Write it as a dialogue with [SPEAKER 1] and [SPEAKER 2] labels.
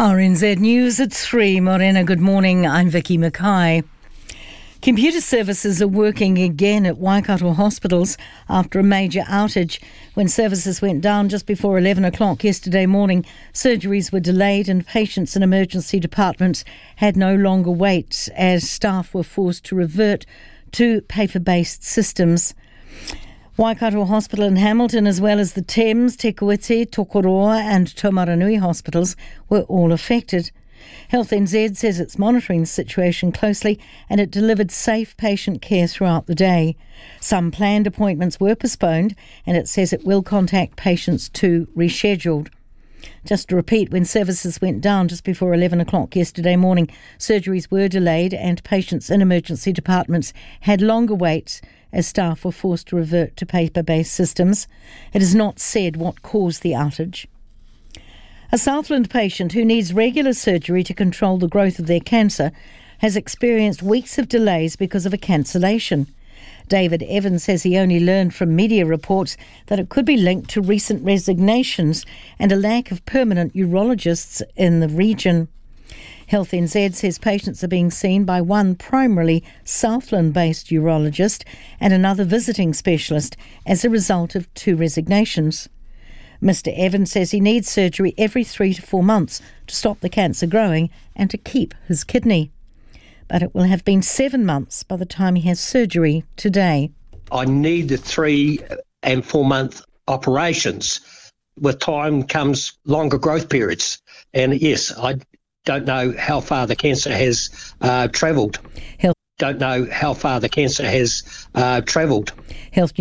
[SPEAKER 1] RNZ News at 3. Morena, good morning. I'm Vicky Mackay. Computer services are working again at Waikato hospitals after a major outage. When services went down just before 11 o'clock yesterday morning, surgeries were delayed and patients in emergency departments had no longer wait as staff were forced to revert to paper-based systems. Waikato Hospital in Hamilton, as well as the Thames, Te Kuiti, Tokoroa and Taumaranui hospitals were all affected. Health NZ says it's monitoring the situation closely and it delivered safe patient care throughout the day. Some planned appointments were postponed and it says it will contact patients to rescheduled. Just to repeat, when services went down just before 11 o'clock yesterday morning, surgeries were delayed and patients in emergency departments had longer waits as staff were forced to revert to paper-based systems. It is not said what caused the outage. A Southland patient who needs regular surgery to control the growth of their cancer has experienced weeks of delays because of a cancellation. David Evans says he only learned from media reports that it could be linked to recent resignations and a lack of permanent urologists in the region. Health NZ says patients are being seen by one primarily Southland-based urologist and another visiting specialist as a result of two resignations. Mr. Evans says he needs surgery every 3 to 4 months to stop the cancer growing and to keep his kidney. But it will have been 7 months by the time he has surgery today.
[SPEAKER 2] I need the 3 and 4 month operations. With time comes longer growth periods. And yes, I don't know how far the cancer has travelled. Health